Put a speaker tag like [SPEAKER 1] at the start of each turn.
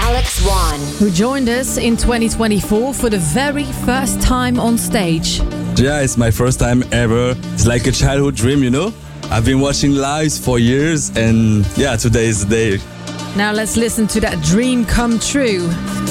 [SPEAKER 1] Alex One,
[SPEAKER 2] who joined us in 2024 for the very first time on stage.
[SPEAKER 3] Yeah, it's my first time ever. It's like a childhood dream, you know? I've been watching lives for years, and yeah, today is the day.
[SPEAKER 2] Now let's listen to that dream come true.